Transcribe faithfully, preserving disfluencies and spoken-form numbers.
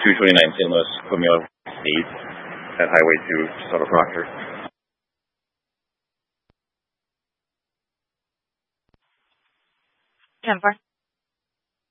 two twenty-nine Saint Louis, put me on eight at Highway two, just out of Proctor. ten four.